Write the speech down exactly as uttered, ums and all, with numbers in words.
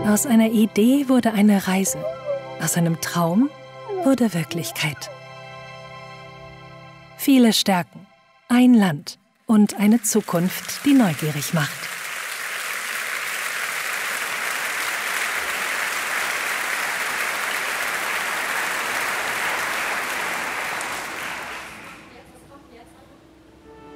Aus einer Idee wurde eine Reise. Aus einem Traum wurde Wirklichkeit. Viele Stärken, ein Land und eine Zukunft, die neugierig macht.